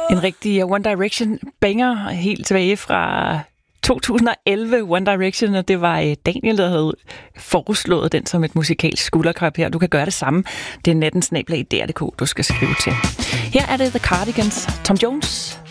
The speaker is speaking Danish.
En rigtig One Direction banger helt tilbage fra 2011, One Direction, og det var Daniel, der havde foreslået den som et musikalsk skulderklap her. Du kan gøre det samme. Det er nattensnablag.dr.dk, du skal skrive til. Her er det The Cardigans, Tom Jones.